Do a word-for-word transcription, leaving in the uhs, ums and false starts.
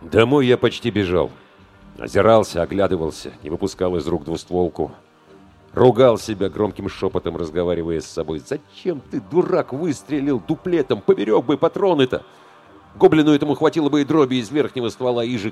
Домой я почти бежал. Озирался, оглядывался, не выпускал из рук двустволку. Ругал себя громким шепотом, разговаривая с собой. «Зачем ты, дурак, выстрелил дуплетом? Поберег бы патроны-то!» Гоблину этому хватило бы и дроби из верхнего ствола, иже